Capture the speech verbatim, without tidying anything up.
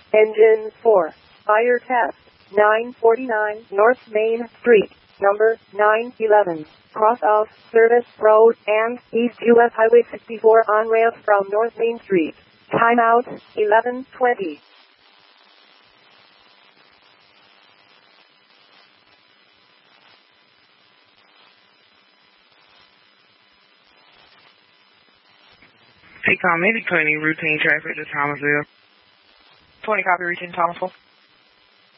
Engine four. Fire test. nine forty-nine North Main Street, number nine eleven. Cross of Service Road and East U S Highway sixty-four on ramp from North Main Street. Timeout, eleven twenty. T COM, maybe cleaning routine traffic to Thomasville. twenty copy, reaching Thomasville.